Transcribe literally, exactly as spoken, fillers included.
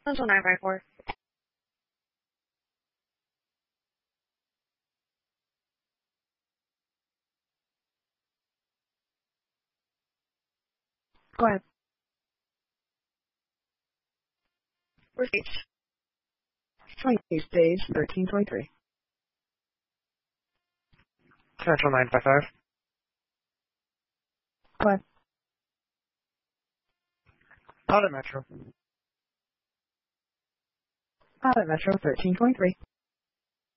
Central nine five four. Go ahead. We're stage. Twenty stage thirteen twenty three. Central nine five five. Go ahead. Out of Metro. Out at Metro thirteen twenty three.